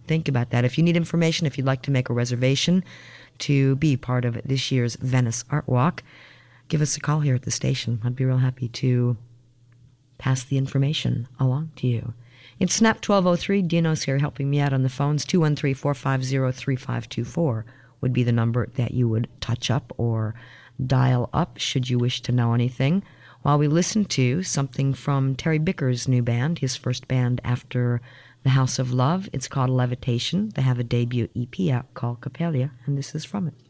think about that. If you need information, if you'd like to make a reservation to be part of this year's Venice Art Walk, give us a call here at the station. I'd be real happy to pass the information along to you. It's Snap 1203. Dino's here helping me out on the phones. 213-450-3524 would be the number that you would touch up or dial up should you wish to know anything. While we listen to something from Terry Bicker's new band, his first band after The House of Love. It's called Levitation. They have a debut EP out called Capella, and this is from it.